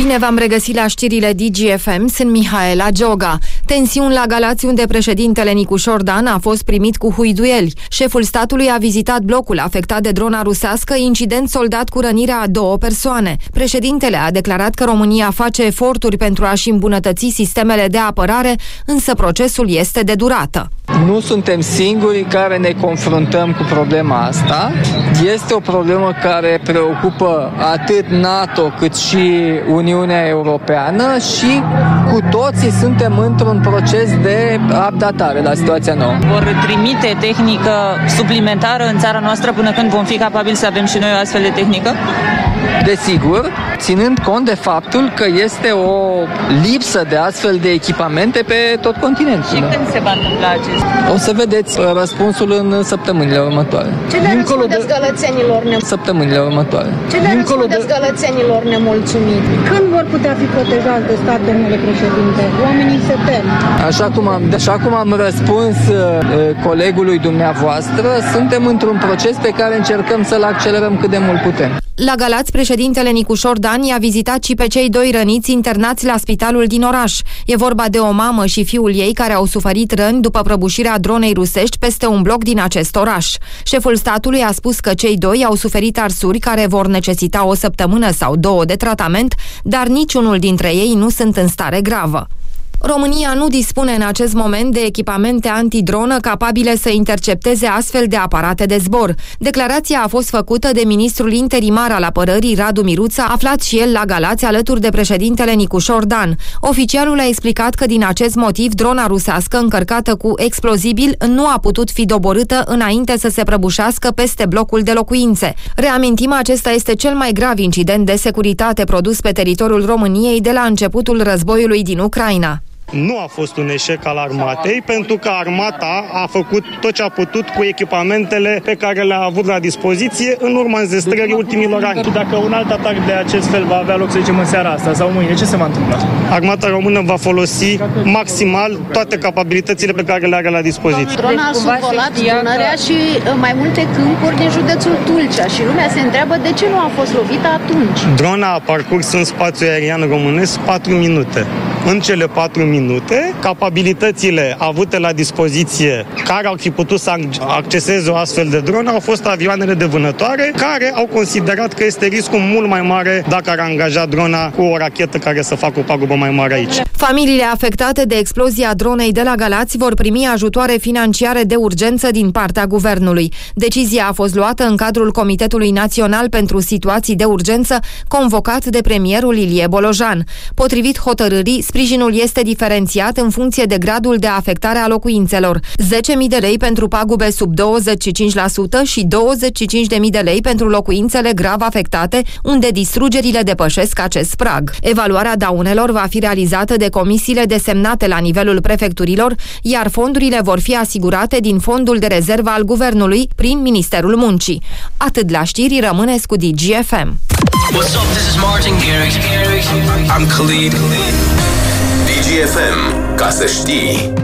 Bine v-am regăsit la știrile DGFM, sunt Mihaela Gioga. Tensiuni la Galați, unde președintele Nicu Șordan a fost primit cu huiduieli. Șeful statului a vizitat blocul afectat de drona rusească, incident soldat cu rănirea a 2 persoane. Președintele a declarat că România face eforturi pentru a-și îmbunătăți sistemele de apărare, însă procesul este de durată. Nu suntem singurii care ne confruntăm cu problema asta. Este o problemă care preocupă atât NATO cât și Uniunea Europeană și cu toții suntem într-un proces de updatare la situația nouă. Vor trimite tehnică suplimentară în țara noastră până când vom fi capabili să avem și noi o astfel de tehnică? Desigur, ținând cont de faptul că este o lipsă de astfel de echipamente pe tot continentul. Și când se va întâmpla acest? O să vedeți răspunsul în săptămânile următoare. Ce le răspundeți gălățenilor Săptămânile următoare. Ce le răspundeți gălățenilor nemulțumiți? Când vor putea fi protejați de stat, domnule președinte? Oamenii se tem. Așa cum am răspuns colegului dumneavoastră, suntem într-un proces pe care încercăm să-l accelerăm cât de mult putem. La Galați, președintele Nicu Șordan i-a vizitat și pe cei 2 răniți internați la spitalul din oraș. E vorba de o mamă și fiul ei care au suferit răni după prăbușirea dronei rusești peste un bloc din acest oraș. Șeful statului a spus că cei 2 au suferit arsuri care vor necesita o săptămână sau 2 de tratament, dar niciunul dintre ei nu sunt în stare gravă. România nu dispune în acest moment de echipamente antidronă capabile să intercepteze astfel de aparate de zbor. Declarația a fost făcută de ministrul interimar al apărării Radu Miruța, aflat și el la Galați alături de președintele Nicu Șordan. Oficialul a explicat că din acest motiv drona rusească încărcată cu explozibil nu a putut fi doborâtă înainte să se prăbușească peste blocul de locuințe. Reamintim, acesta este cel mai grav incident de securitate produs pe teritoriul României de la începutul războiului din Ucraina. Nu a fost un eșec al armatei, pentru că armata a făcut tot ce a putut cu echipamentele pe care le-a avut la dispoziție în urma înzestrării ultimilor ani. Dacă un alt atac de acest fel va avea loc, să zicem, în seara asta sau mâine, ce se va întâmpla? Armata română va folosi maximal toate capabilitățile pe care le are la dispoziție. Drona a survolat Dunărea și mai multe câmpuri din județul Tulcea și lumea se întreabă de ce nu a fost lovită atunci. Drona a parcurs în spațiul aerian românesc 4 minute. În cele 4 minute, capabilitățile avute la dispoziție care au fi putut să acceseze o astfel de dronă au fost avioanele de vânătoare, care au considerat că este riscul mult mai mare dacă ar angaja drona cu o rachetă care să facă o pagubă mai mare aici. Familiile afectate de explozia dronei de la Galați vor primi ajutoare financiare de urgență din partea guvernului. Decizia a fost luată în cadrul Comitetului Național pentru Situații de Urgență, convocat de premierul Ilie Bolojan. Potrivit hotărârii, sprijinul este diferențiat în funcție de gradul de afectare a locuințelor. 10.000 de lei pentru pagube sub 25% și 25.000 de lei pentru locuințele grav afectate, unde distrugerile depășesc acest prag. Evaluarea daunelor va fi realizată de comisiile desemnate la nivelul prefecturilor, iar fondurile vor fi asigurate din fondul de rezervă al guvernului prin Ministerul Muncii. Atât la știri, rămâneți cu DGFM. What's up? This is Martin Garrix. I'm Khalid. DGFM, ca să știi.